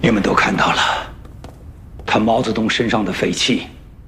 你们都看到了，他毛泽东身上的匪气，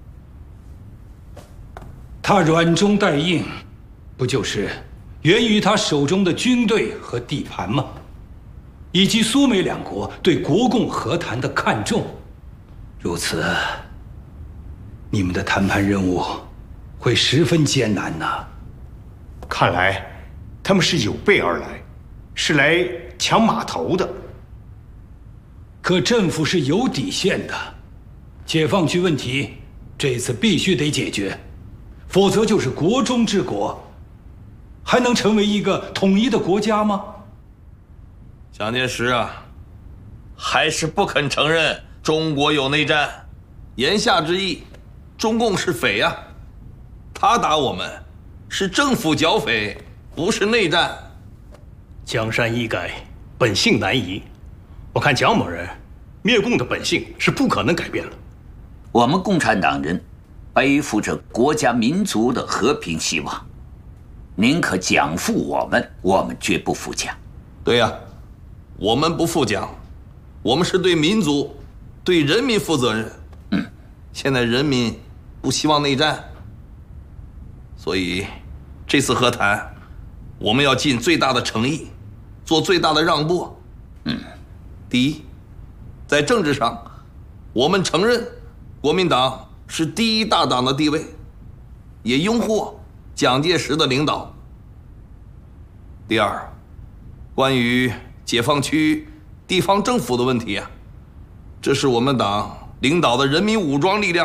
他软中带硬，不就是源于他手中的军队和地盘吗？以及苏美两国对国共和谈的看重，如此，你们的谈判任务会十分艰难呐。 看来他们是有备而来，是来抢码头的。 可政府是有底线的，解放区问题这次必须得解决，否则就是国中之国，还能成为一个统一的国家吗？ 蒋介石啊，还是不肯承认中国有内战，言下之意，中共是匪啊，他打我们是政府剿匪，不是内战。 江山易改，本性难移。我看蒋某人灭共的本性是不可能改变了。 我们共产党人背负着国家民族的和平希望，宁可蒋负我们绝不负蒋。 对呀，我们不负蒋，我们是对民族、对人民负责任。现在人民不希望内战，所以这次和谈，我们要尽最大的诚意，做最大的让步。第一，在政治上，我们承认国民党是第一大党的地位，也拥护蒋介石的领导。第二，关于解放区地方政府的问题啊，这是我们党领导的人民武装力量